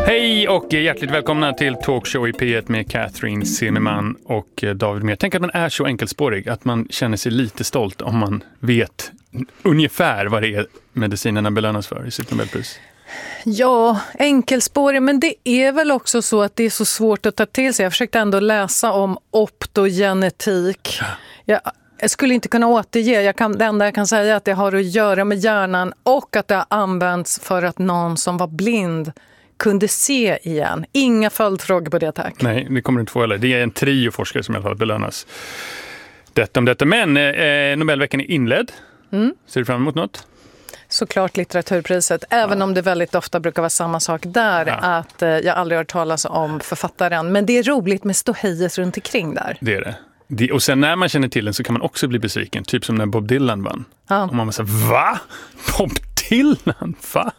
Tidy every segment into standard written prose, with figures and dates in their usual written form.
Hej och hjärtligt välkomna till Talkshow i P1 med Catherine Zimmerman och David Mer. Tänk att man är så enkelspårig att man känner sig lite stolt om man vet ungefär vad det är medicinerna belönas för i sitt Nobelpris. Ja, enkelspårig, men det är väl också så att det är så svårt att ta till sig. Jag försökte ändå läsa om optogenetik. Jag skulle inte kunna återge. Det enda jag kan säga är att det har att göra med hjärnan och att det har använts för att någon som var blind kunde se igen. Inga följdfrågor på det, tack. Nej, det kommer inte få heller. Det är en trio forskare som i alla fall belönas. Detta om detta. Men Nobelveckan är inledd. Ser du fram emot något? Såklart litteraturpriset, även om det väldigt ofta brukar vara samma sak där, att jag aldrig har hört talas om författaren. Men det är roligt med ståhejet runt omkring där. Det är det. Och sen när man känner till den så kan man också bli besviken. Typ som när Bob Dylan vann. Ja. Och man var så här, va? Bob Dylan? Va?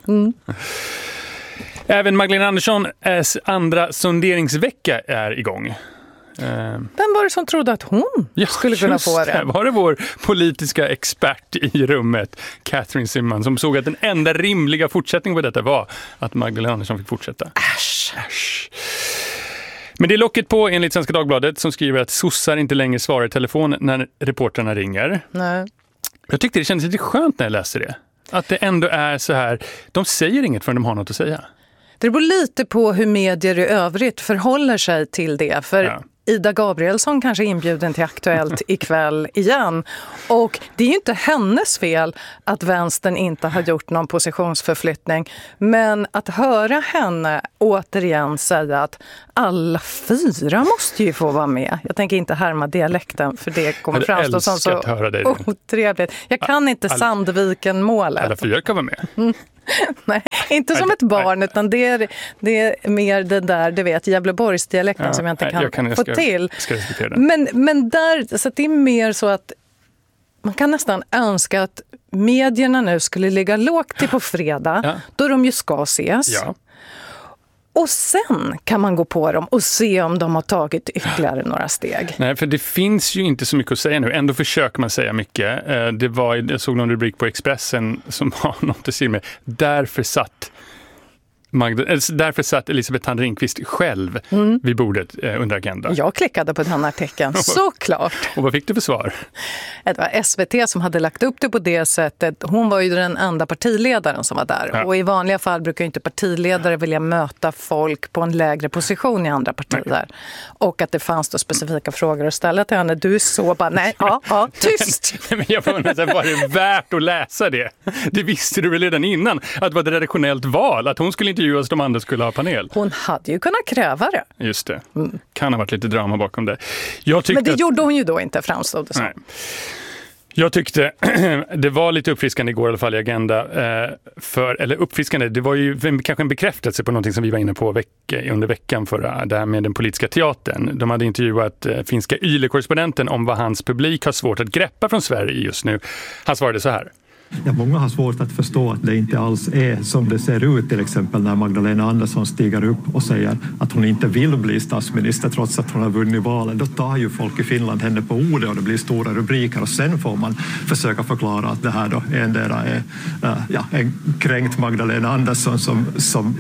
Även Magdalena Anderssons andra sonderingsvecka är igång. Vem var det som trodde att hon skulle kunna få det? Var det vår politiska expert i rummet, Catherine Zimmerman, som såg att den enda rimliga fortsättningen på detta var att Magdalena Andersson fick fortsätta. Äsch. Men det är locket på enligt Svenska Dagbladet som skriver att sossar inte längre svarar i telefon när reporterna ringer. Nej. Jag tyckte det kändes lite skönt när jag läste det. Att det ändå är så här, de säger inget förrän de har något att säga. Det beror lite på hur medier i övrigt förhåller sig till det. För Ida Gabrielsson kanske är inbjuden till Aktuellt ikväll igen. Och det är ju inte hennes fel att vänstern inte har gjort någon positionsförflyttning. Men att höra henne återigen säga att alla fyra måste ju få vara med. Jag tänker inte härma dialekten för det kommer framstå som så otrevligt. Jag kan inte Sandviken-målet. Alla fyra kan vara med. Nej, inte som ett barn, utan det är mer den där, du vet, Gävleborgsdialekten som jag inte kan få till. Men där, så det är mer så att man kan nästan önska att medierna nu skulle ligga lågt till på fredag, då de ju ska ses. Ja. Och sen kan man gå på dem och se om de har tagit ytterligare några steg. Nej, för det finns ju inte så mycket att säga nu. Ändå försöker man säga mycket. Jag såg någon rubrik på Expressen som har något att säga med. Därför satt Elisabeth Thand Ringqvist själv vid bordet under Agenda. Jag klickade på den artikeln, såklart. Och vad fick du för svar? Det var SVT som hade lagt upp det på det sättet. Hon var ju den enda partiledaren som var där. Ja. Och i vanliga fall brukar inte partiledare vilja möta folk på en lägre position i andra partier. Nej. Och att det fanns då specifika frågor att ställa till henne. Du är så bara, nej, tyst! Men jag undrar, var det värt att läsa det? Det visste du väl redan innan, att det var ett redaktionellt val, att hon skulle intervjuas, de andra skulle ha panel. Hon hade ju kunnat kräva det. Just det. Kan ha varit lite drama bakom det. Men det gjorde hon ju då inte, framstod det som. Nej. Jag tyckte det var lite uppfriskande igår i alla fall i Agenda. Uppfriskande, det var ju kanske en bekräftelse på någonting som vi var inne på under veckan förra, det här med den politiska teatern. De hade intervjuat finska YLE-korrespondenten om vad hans publik har svårt att greppa från Sverige just nu. Han svarade så här. Ja, många har svårt att förstå att det inte alls är som det ser ut, till exempel när Magdalena Andersson stiger upp och säger att hon inte vill bli statsminister trots att hon har vunnit valet. Då tar ju folk i Finland henne på ordet och det blir stora rubriker och sen får man försöka förklara att det här då endera är en kränkt Magdalena Andersson som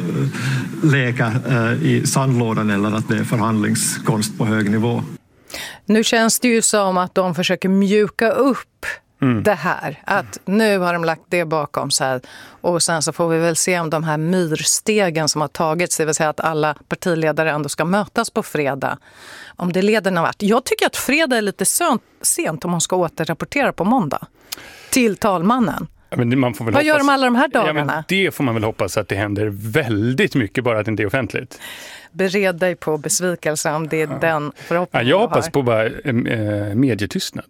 leker i sandlådan eller att det är förhandlingskonst på hög nivå. Nu känns det ju som att de försöker mjuka upp det här, att nu har de lagt det bakom sig och sen så får vi väl se om de här myrstegen som har tagits, det vill säga att alla partiledare ändå ska mötas på fredag, om det leder någon vart. Jag tycker att fredag är lite sent om man ska återrapportera på måndag till talmannen. Men man får väl vad gör de alla de här dagarna? Ja, men det får man väl hoppas att det händer väldigt mycket, bara att det inte är offentligt. Bered dig på besvikelse om det är den förhoppningen. Jag hoppas på bara medietystnad.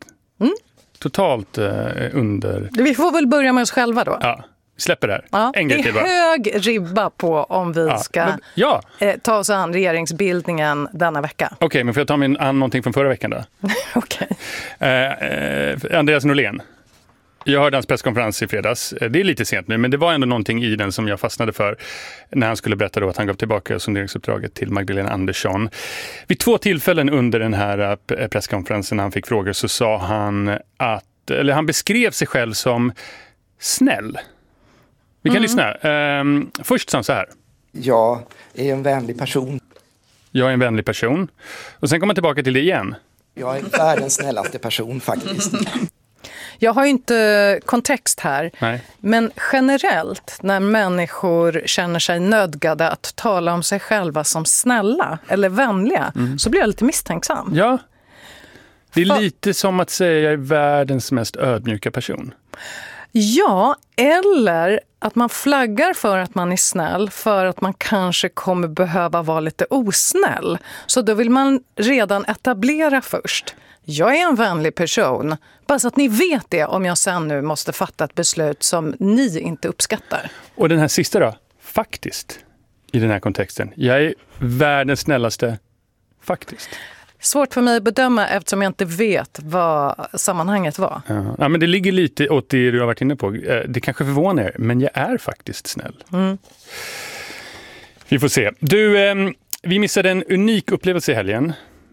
Totalt under... Vi får väl börja med oss själva då. Ja, släpper det här. Ja, det är hög ribba på om vi ska ta oss an regeringsbildningen denna vecka. Okej, men får jag ta mig an någonting från förra veckan då? Okej. Andreas Norlén. Jag hörde hans presskonferens i fredags. Det är lite sent nu, men det var ändå någonting i den som jag fastnade för när han skulle berätta då att han gav tillbaka sonderingsuppdraget till Magdalena Andersson. Vid 2 tillfällen under den här presskonferensen när han fick frågor så sa han han beskrev sig själv som snäll. Vi kan lyssna. Först sa han så här. Jag är en vänlig person. Jag är en vänlig person. Och sen kommer man tillbaka till det igen. Jag är världens snällaste person faktiskt. Jag har ju inte kontext här, Nej. men generellt när människor känner sig nödgade att tala om sig själva som snälla eller vänliga så blir jag lite misstänksam. Ja, det är lite som att säga jag är världens mest ödmjuka person. Ja, eller att man flaggar för att man är snäll för att man kanske kommer behöva vara lite osnäll. Så då vill man redan etablera först. Jag är en vänlig person. Bara så att ni vet det om jag sen nu måste fatta ett beslut som ni inte uppskattar. Och den här sista då? Faktiskt. I den här kontexten. Jag är världens snällaste. Faktiskt. Svårt för mig att bedöma eftersom jag inte vet vad sammanhanget var. Ja, men det ligger lite åt det du har varit inne på. Det kanske förvånar er, men jag är faktiskt snäll. Vi får se. Du, vi missade en unik upplevelse i helgen.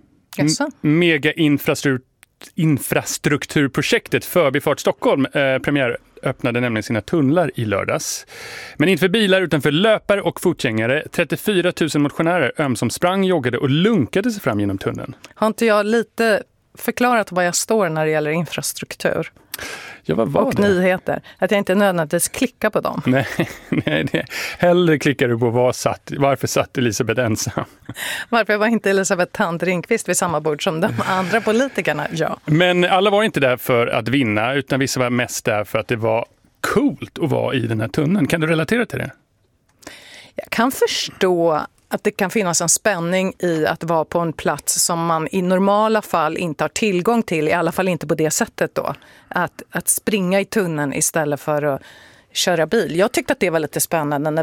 Mega-infrastrukturprojektet Förbifart Stockholm premiär öppnade nämligen sina tunnlar i lördags. Men inte för bilar utan för löpare och fotgängare. 34 000 motionärer ömsom sprang, joggade och lunkade sig fram genom tunneln. Har inte jag lite förklarat vad jag står när det gäller infrastruktur? Ja, vad var och det? Nyheter. Att jag inte nödvändigtvis klickar på dem. Nej, hellre klickar du på varför satt Elisabeth ensam. Varför var inte Elisabeth Thand Ringqvist vid samma bord som de andra politikerna? Ja. Men alla var inte där för att vinna utan vissa var mest där för att det var coolt att vara i den här tunneln. Kan du relatera till det? Jag kan förstå att det kan finnas en spänning i att vara på en plats som man i normala fall inte har tillgång till, i alla fall inte på det sättet då. Att springa i tunneln istället för att köra bil. Jag tyckte att det var lite spännande när